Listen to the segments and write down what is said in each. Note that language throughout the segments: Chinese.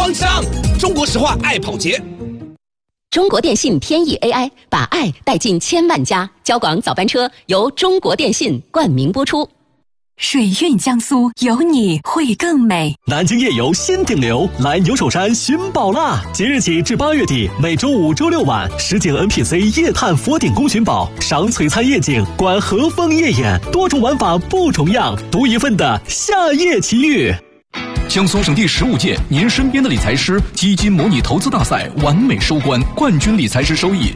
方向。中国石化爱跑节。 中国电信天翼 AI 把爱带进千万家，交广早班车由中国电信冠名播出。 水韵江苏，有你会更美。 南京夜游新顶流，来牛首山寻宝啦！即日起至8月底，每周5、周6晚，实景 NPC 夜探佛顶宫寻宝，赏璀璨夜景，观和风夜演，多种玩法不重样，独一份的夏夜奇遇。 江苏省第15届您身边的理财师基金模拟投资大赛完美收官，冠军理财师收益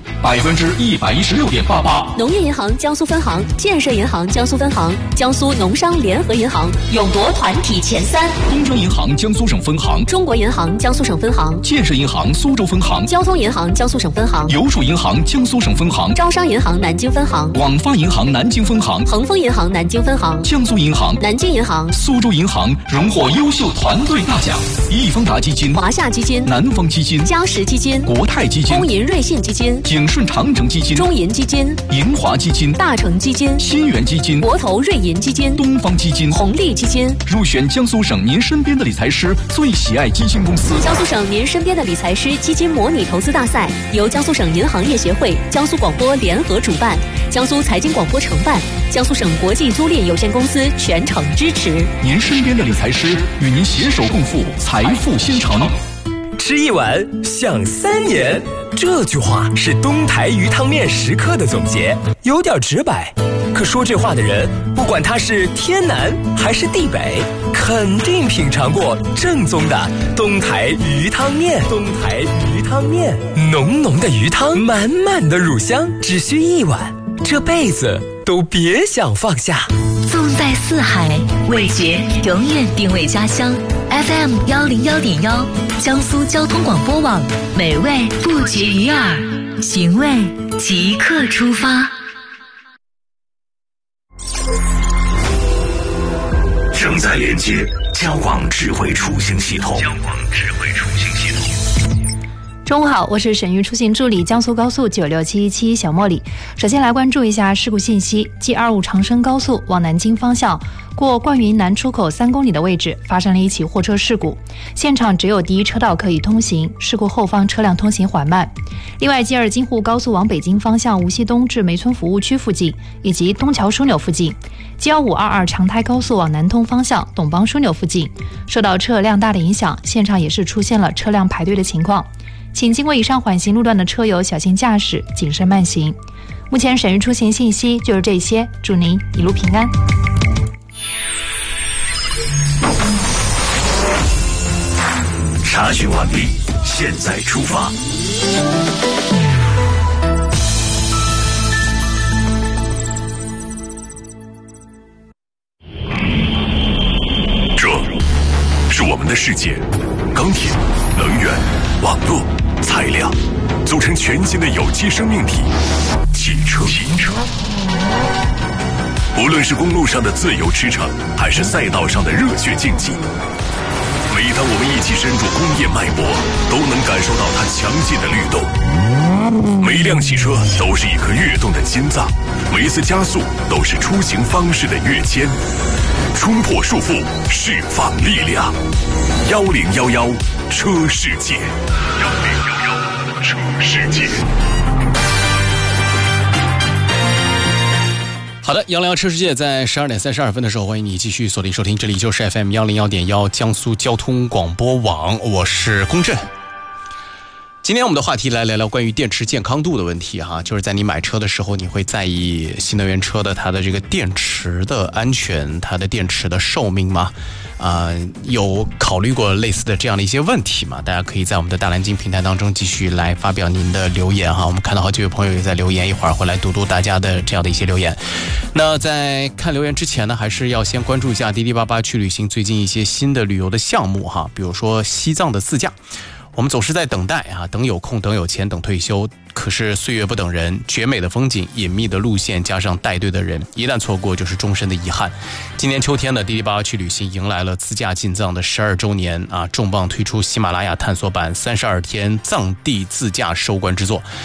116.88%。 农业银行江苏分行、建设银行江苏分行、江苏农商联合银行勇夺团体前3。 工专银行江苏省分行、 中国银行江苏省分行、 建设银行苏州分行、 交通银行江苏省分行、 邮储银行江苏省分行、 招商银行南京分行、 广发银行南京分行、 恒丰银行南京分行、 江苏银行、 南京银行、 苏州银行荣获优秀团队大奖。易方达基金、 华夏基金、 南方基金、 嘉实基金、 国泰基金、 工银瑞信基金、 景顺长城基金、 中银基金、 银华基金、 大成基金、 新源基金、 国投瑞银基金、 东方基金、 红利基金入选江苏省您身边的理财师最喜爱基金公司。 江苏省您身边的理财师基金模拟投资大赛由江苏省银行业协会、江苏广播联合主办，江苏财经广播承办，江苏省国际租赁有限公司全程支持。 您身边的理财师与您携手共赴财富新城。 吃一碗想3年，这句话是东台鱼汤面食客的总结，有点直白。可说这话的人，不管他是天南还是地北，肯定品尝过正宗的东台鱼汤面。东台鱼汤面，浓浓的鱼汤，满满的乳香，只需1碗，这辈子都别想放下。 纵在四海，味觉永远定位家乡。FM 101.1，江苏交通广播网，美味不绝于耳，寻味即刻出发。 正在连接交广智慧出行系统。 中午好，我是省域出行助理江苏高速96717小茉莉。首先来关注一下事故信息。G25长深高速往南京方向过灌云南出口3公里的位置发生了一起货车事故，现场只有第一车道可以通行，事故后方车辆通行缓慢。另外，G2京沪高速往北京方向无锡东至梅村服务区附近以及东桥枢纽附近，G1522长台高速往南通方向董邦枢纽附近受到车辆大的影响，现场也是出现了车辆排队的情况。请经过以上缓行路段的车友小心驾驶，谨慎慢行。目前省域出行信息就是这些，祝您一路平安。 查询完毕，现在出发。这是我们的世界，钢铁、能源、网络、材料组成全新的有机生命体——汽车。无论是公路上的自由驰骋，还是赛道上的热血竞技，每当我们一起深入工业脉搏，都能感受到它强劲的律动。每辆汽车都是一颗跃动的心脏，每一次加速都是出行方式的跃迁。冲破束缚，释放力量。1011车世界，1011车世界。 好的，1011车世界在12点32分的时候，欢迎你继续锁定收听，这里就是 FM 101.1江苏交通广播网，我是龚震。今天我们的话题来聊聊关于电池健康度的问题哈，就是在你买车的时候，你会在意新能源车的它的这个电池的安全，它的电池的寿命吗？有考虑过类似的这样的一些问题吗？大家可以在我们的大蓝鲸平台当中继续来发表您的留言哈。我们看到好几位朋友也在留言，一会儿会来读读大家的这样的一些留言。那在看留言之前呢，还是要先关注一下滴滴88去旅行最近一些新的旅游的项目哈，比如说西藏的自驾。我们总是在等待啊，等有空，等有钱，等退休。可是岁月不等人，绝美的风景、隐秘的路线，加上带队的人，一旦错过就是终身的遗憾。今年秋天的滴滴88去旅行迎来了自驾进藏的12周年啊，重磅推出喜马拉雅探索版32天藏地自驾收官之作。